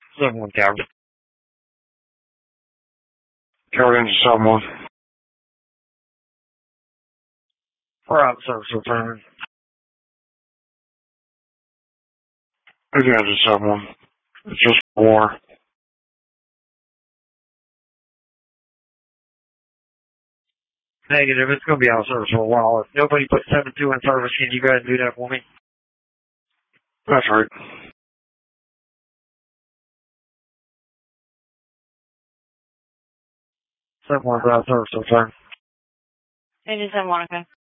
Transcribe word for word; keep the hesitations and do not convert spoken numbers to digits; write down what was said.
Someone cabin. Go into someone. We're out service return. Again to someone. It's just war. Negative. It's going to be out of service for a while. If nobody put seven two in service, can you go ahead and do that for me? That's right. seven one out of service return. It is in Monica.